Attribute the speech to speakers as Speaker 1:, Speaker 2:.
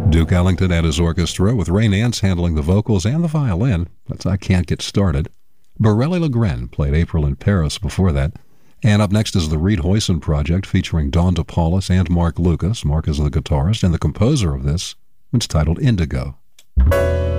Speaker 1: Duke Ellington and his orchestra, with Ray Nance handling the vocals and the violin. That's I Can't Get Started. Borelli Legren played April in Paris before that. And up next is the Reed Hoyson Project, featuring Don DePaulis and Mark Lucas. Mark is the guitarist and the composer of this. It's titled Indigo.